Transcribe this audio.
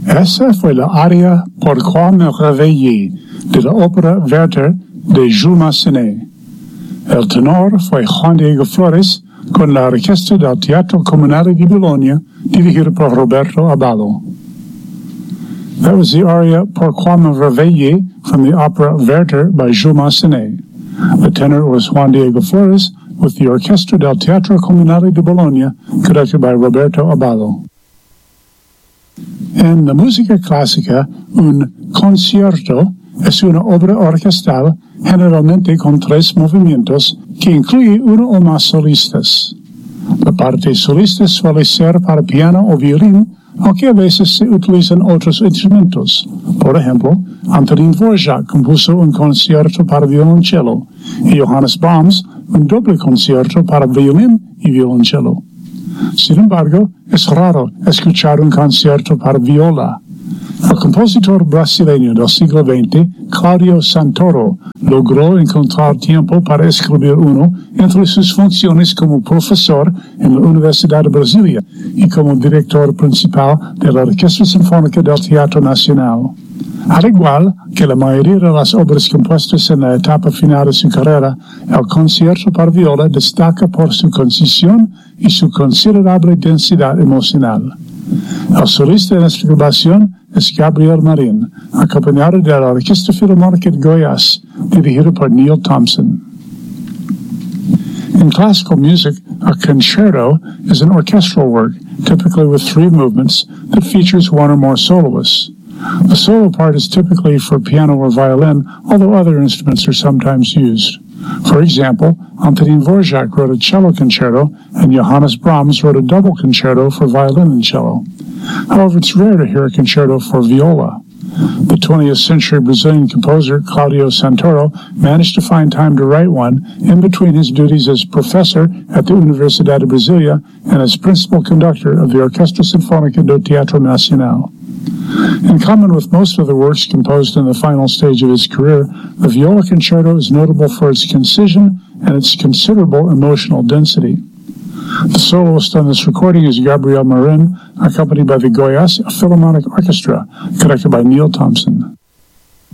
Esa fue la aria Pourquoi me réveiller de la ópera Werther de Jules Massenet. El tenor fue Juan Diego Flores con la orquesta del Teatro Comunale di Bologna, dirigida por Roberto Aballo. That was the aria Pourquoi me réveiller from the opera Werther by Jules Massenet. The tenor was Juan Diego Flores with the Orchestra del Teatro Comunale di Bologna, conducted by Roberto Aballo. En la música clásica, un concierto es una obra orquestal generalmente con 3 movimientos que incluye uno o más solistas. La parte solista suele ser para piano o violín, aunque a veces se utilizan otros instrumentos. Por ejemplo, Antonín Dvořák compuso un concierto para violoncello y Johannes Brahms un doble concierto para violín y violoncello. Sin embargo, es raro escuchar un concierto para viola. El compositor brasileño del siglo XX, Claudio Santoro, logró encontrar tiempo para escribir uno entre sus funciones como profesor en la Universidad de Brasilia y como director principal de la Orquesta Sinfónica del Teatro Nacional. Al igual que la mayoría de las obras compuestas en la etapa final de su carrera, el concierto para viola destaca por su concisión y su considerable densidad emocional. El solista en esta grabación es Gabriel Marín, acompañado de la Orquesta Filarmónica de Goiás, dirigida por Neil Thompson. In classical music, a concerto is an orchestral work, typically with 3 movements, that features 1 or more soloists. The solo part is typically for piano or violin, although other instruments are sometimes used. For example, Antonín Dvořák wrote a cello concerto, and Johannes Brahms wrote a double concerto for violin and cello. However, it's rare to hear a concerto for viola. The 20th century Brazilian composer Claudio Santoro managed to find time to write one in between his duties as professor at the Universidade de Brasilia and as principal conductor of the Orquestra Sinfónica do Teatro Nacional. In common with most of the works composed in the final stage of his career, the viola concerto is notable for its concision and its considerable emotional density. The soloist on this recording is Gabriel Marín, accompanied by the Goiás Philharmonic Orchestra, conducted by Neil Thompson.